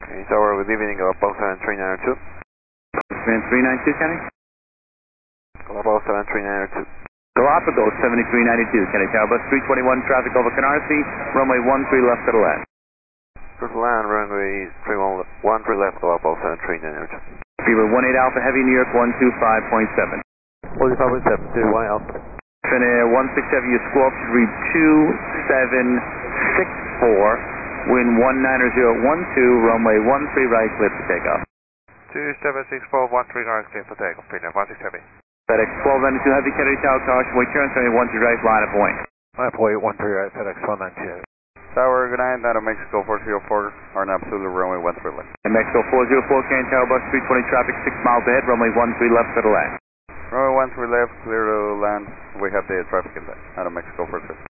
Okay, Tower, good evening, Galapagos 73902. 392, Kenny? Galapagos 73902. Galapagos 7392, Kenny Tower, bus 321, traffic over Canarsie, runway 13 left to the left. First land, runway 13 left, Galapagos 73902. Fever 18 Alpha Heavy, New York 125.7. 45.7, 21 Alpha. Finnair 167, your squawk should read 2764, wind 19012, runway 13 right, clear for takeoff. 276413 right, clear for takeoff, Finnair 167. FedEx 1292 Heavy, Kennedy Tower, caution, wait turn, 13 right, line up point. Line up point 13 right, FedEx 1292. Tower, good night, out of Mexico 404, are an absolute runway 13 left. And Mexico 404, Kenny Tower, bus 320, traffic 6 miles ahead, runway 13 left to the left. Runway 13 left, clear to land. We have the traffic in there, out of Mexico 46.